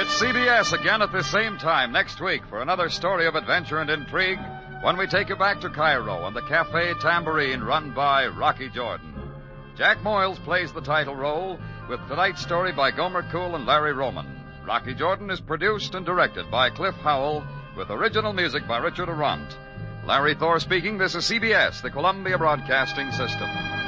It's CBS again at the same time next week for another story of adventure and intrigue when we take you back to Cairo and the Cafe Tambourine run by Rocky Jordan. Jack Moyles plays the title role with tonight's story by Gomer Cool and Larry Roman. Rocky Jordan is produced and directed by Cliff Howell with original music by Richard Arant. Larry Thor speaking. This is CBS, the Columbia Broadcasting System.